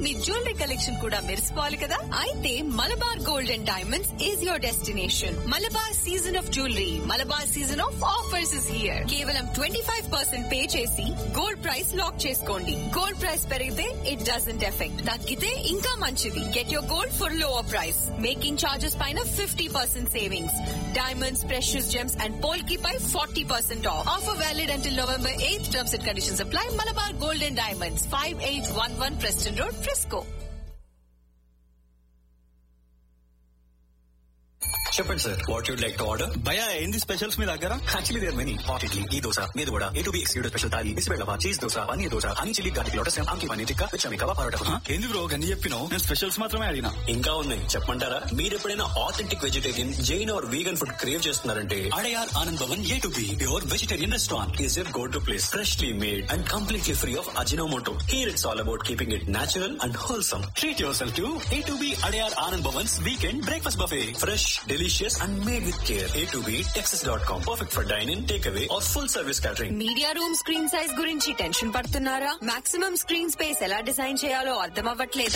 మీ jewellery collection కూడా మెరిసిపోవాలి కదా? అయితే Malabar gold and diamonds is your destination. Malabar season of jewellery, Malabar season of offers is here. కేవలం 25% pay చేసి gold price lock చేసుకోండి. Gold price పెరిగితే it doesn't effect, తగ్గితే ఇంకా మంచిది. Get your gold for lower price. Making charges పైన 50% savings. Diamonds, precious Gems and పోల్కి pi 40% of. Offer valid until November 8th. Terms and conditions apply. Malabar Gold and Diamonds, 5811 Preston Road, Frisco. చెప్పండి sir, what you'd like to order? భయ్యా ఏంది specials మీ దగ్గర? Actually there many. Hot idli, ఈ దోశ, మీద కూడా A2B excluded special thali, బిస్బెల్లవా, cheese dosa, paneer dosa, honey chilli garlic lotus, ఆమ్కి paneer tikka, విచమి kebab parotta. ఏంది bro గన్ని చెప్పినావు? నేను స్పెషల్స్ మాత్రమే అడిగినా. ఇంకా ఉన్నాయి, చెప్పమంటారా? మీరు ఎప్పుడైనా authentic vegetarian, Jain are vegan food crave చేస్తున్నారంటే Adyar Anand Bhavan A2B pure vegetarian restaurant is your go to place. Freshly made and completely free of Ajinomoto. Here it's all about keeping it natural and wholesome. Treat your self to A2B Adyar Anand Bhavan's weekend breakfast buffet. Fresh, delicious and made with care. A2B Texas.com. Perfect for dine-in, takeaway or full service catering. Media room screen size గురించి tension పడుతున్నారా? Maximum screen space ఎలా design చేయాలో అర్థం అవ్వట్లేదు.